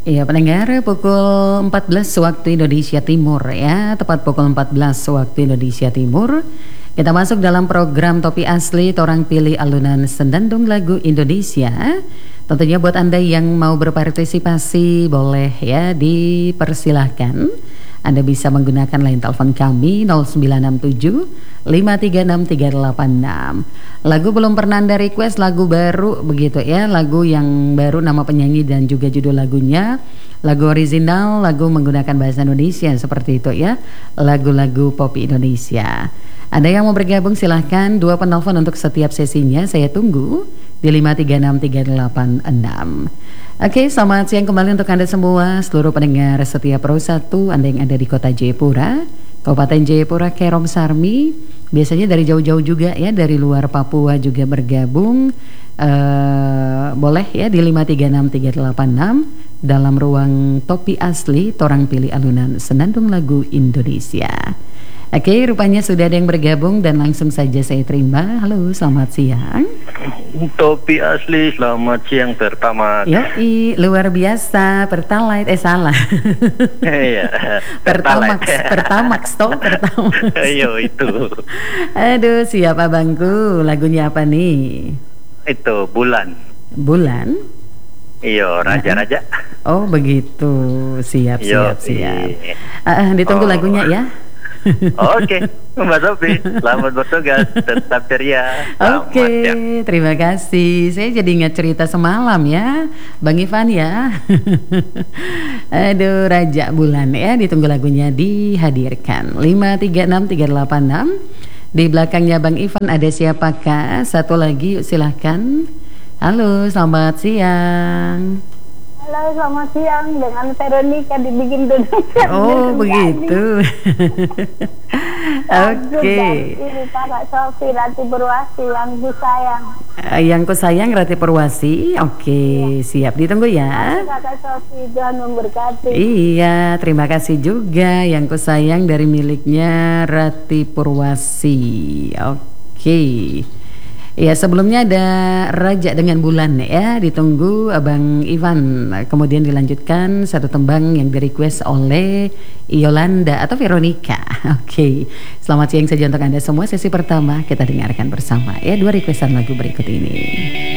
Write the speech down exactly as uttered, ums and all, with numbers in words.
Iya pendengar, pukul empat belas waktu Indonesia Timur ya, tepat pukul empat belas waktu Indonesia Timur. Kita masuk dalam program Topi Asli, Torang Pilih Alunan Sendandung Lagu Indonesia. Tentunya buat Anda yang mau berpartisipasi boleh ya, dipersilahkan. Anda bisa menggunakan line telepon kami nol sembilan enam tujuh lima tiga enam tiga delapan enam. Lagu belum pernah Anda request, lagu baru begitu ya, lagu yang baru, nama penyanyi dan juga judul lagunya, lagu original, lagu menggunakan bahasa Indonesia seperti itu ya, lagu-lagu pop Indonesia. Ada yang mau bergabung silahkan, dua penelpon untuk setiap sesinya, saya tunggu di lima tiga enam tiga delapan enam. Oke, selamat siang kembali untuk Anda semua, seluruh pendengar setia Pro satu, Anda yang ada di kota Jayapura, Kabupaten Jayapura, Kerom Sarmi, biasanya dari jauh-jauh juga ya, dari luar Papua juga bergabung. uh, Boleh ya di lima tiga enam tiga delapan enam dalam ruang Topi Asli, Torang Pilih Alunan Senandung Lagu Indonesia. Oke, rupanya sudah ada yang bergabung dan langsung saja saya terima. Halo, selamat siang. Topi Asli, selamat siang pertama. Yoi, luar biasa, Pertalite, eh salah. Iya, Pertamax, Pertamax toh, Pertamax. Ayo itu. Aduh, siap abangku, lagunya apa nih? Itu Bulan. Bulan? Iyo, raja-raja. Oh begitu, siap, siap, Yo, siap. Uh, ditunggu oh. lagunya ya. Oke, Mbak Sofi, selamat bertugas, tetap ceria. Oke, okay, terima kasih. Saya jadi ingat cerita semalam ya, Bang Ivan ya. Aduh, Raja Bulan ya, ditunggu lagunya dihadirkan. lima tiga enam tiga delapan enam. Di belakangnya Bang Ivan ada siapakah? Satu lagi, yuk silahkan. Halo, selamat siang. Halo, selamat siang, dengan Veronica dibikin duduk. Oh begitu. Oke. Ini Kakak Sofi Rati Purwasi yang disayang. Uh, yang ku sayang Rati Purwasi. Oke, okay, ya. Siap, ditunggu ya. Kakak Sofi, Tuhan memberkati. Iya, terima kasih juga yang ku sayang dari miliknya Rati Purwasi. Oke. Okay. Ya, sebelumnya ada Raja dengan Bulan ya, ditunggu Abang Ivan. Kemudian dilanjutkan satu tembang yang di-request oleh Yolanda atau Veronica. Oke, okay. Selamat siang saja untuk Anda semua. Sesi pertama kita dengarkan bersama ya, dua requestan lagu berikut ini.